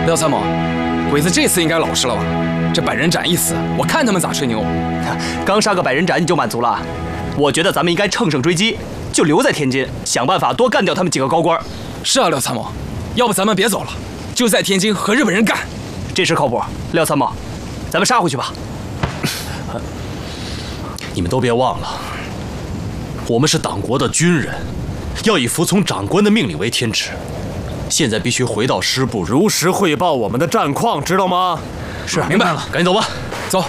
廖参谋，鬼子这次应该老实了吧？这百人斩一死，我看他们咋吹牛。 刚杀个百人斩你就满足了？我觉得咱们应该乘胜追击，就留在天津，想办法多干掉他们几个高官。 是啊，廖参谋，要不咱们别走了，就在天津和日本人干， 这事靠谱。廖参谋，咱们杀回去吧。 你们都别忘了，我们是党国的军人，要以服从长官的命令为天职。现在必须回到师部，如实汇报我们的战况，知道吗？ 是，明白了， 赶紧走吧。 走。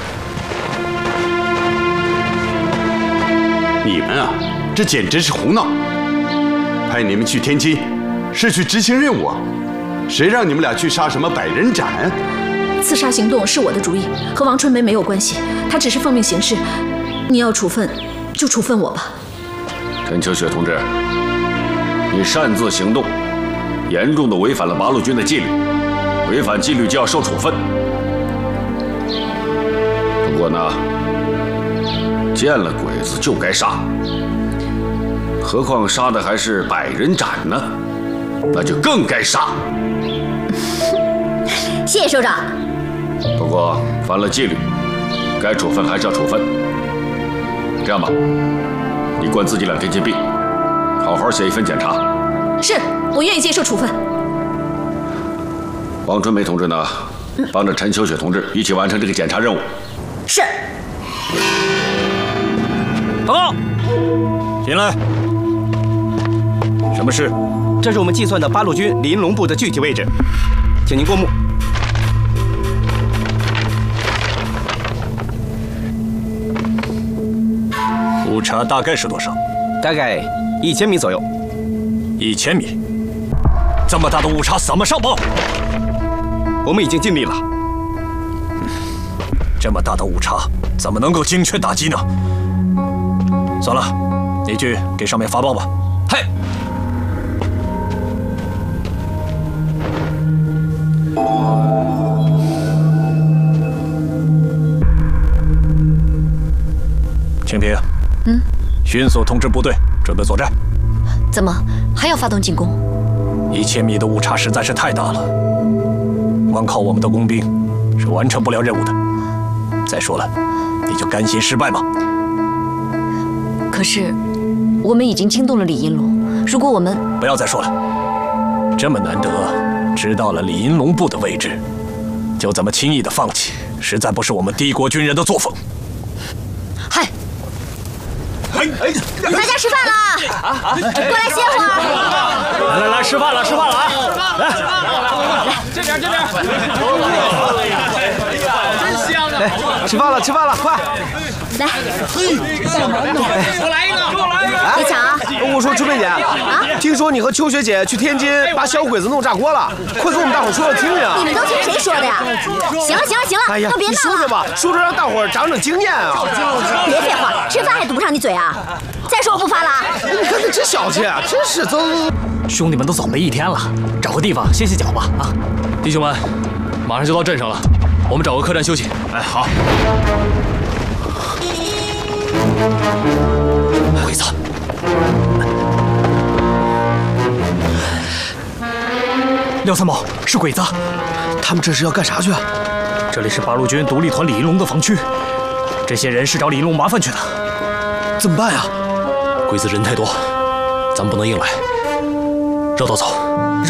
你们啊，这简直是胡闹！派你们去天津，是去执行任务啊！谁让你们俩去杀什么百人斩？ 刺杀行动是我的主意，和王春梅没有关系，她只是奉命行事。你要处分，就处分我吧。 陈秋雪同志，你擅自行动，严重的违反了八路军的纪律，违反纪律就要受处分。不过呢，见了鬼子就该杀，何况杀的还是百人斩呢，那就更该杀。 谢谢首长。 不过犯了纪律，该处分还是要处分。这样吧，你关自己2天禁闭，好好写一份检查。 是，我愿意接受处分。 王春梅同志呢，帮着陈秋雪同志一起完成这个检查任务。 是。 报告，进来。什么事？ 这是我们计算的八路军李应龙部的具体位置，请您过目。 误差大概是多少？ 大概1000米左右。 1000米，这么大的误差怎么上报？ 我们已经尽力了。 这么大的误差怎么能够精确打击呢？算了，你去给上面发报吧。 嘿。 清平，迅速通知部队准备作战。 怎么还要发动进攻 ？1000米的误差实在是太大了，光靠我们的工兵是完成不了任务的。再说了，你就甘心失败吗？ 可是我们已经惊动了李银龙，如果我们…… 不要再说了，这么难得知道了李银龙部的位置，就这么轻易的放弃，实在不是我们敌国军人的作风。 嗨！大家吃饭了，过来歇会儿。 来，吃饭了啊！ 来，这边，真香啊！ 吃饭了，快！ 来， 我来一个！ 别抢啊！ 我说春梅姐，听说你和秋雪姐去天津把小鬼子弄炸锅了，快给我们大伙说说听听啊！ 你们都听谁说的呀？行了， 哎呀， 都别闹了。 你说说吧，说让大伙儿长经验啊！ 别废话，吃饭还堵不上你嘴啊！再说我不发了。 你看你真小气，真是走。 兄弟们都走了1天了，找个地方歇歇脚吧啊！ 弟兄们，马上就到镇上了，我们找个客栈休息。 哎，好。 鬼子！ 廖参谋，是鬼子！ 他们这是要干啥去啊？ 这里是八路军独立团李银龙的防区，这些人是找李银龙麻烦去的。 怎么办呀？ 鬼子人太多，咱们不能硬来，绕道走。